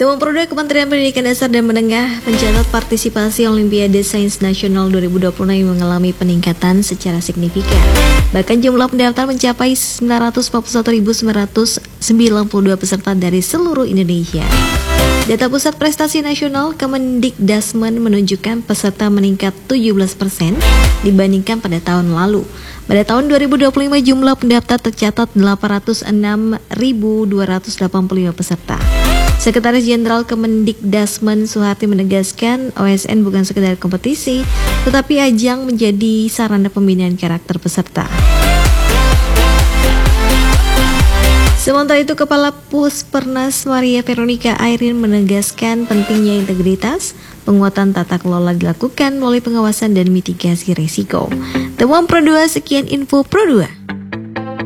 Dewan Perda Kementerian Pendidikan Dasar dan Menengah mencatat partisipasi Olimpiade Sains Nasional 2026 yang mengalami peningkatan secara signifikan. Bahkan jumlah pendaftar mencapai 941.992 peserta dari seluruh Indonesia. Data Pusat Prestasi Nasional Kemendikdasmen menunjukkan peserta meningkat 17% dibandingkan pada tahun lalu. Pada tahun 2025 jumlah pendaftar tercatat 806.285 peserta. Sekretaris Jenderal Kemendikdasmen Suharti menegaskan OSN bukan sekedar kompetisi, tetapi ajang menjadi sarana pembinaan karakter peserta. Sementara itu, Kepala Puspernas Maria Veronica Airin menegaskan pentingnya integritas, penguatan tata kelola dilakukan melalui pengawasan dan mitigasi risiko. Temuan Pro 2, sekian info Pro 2.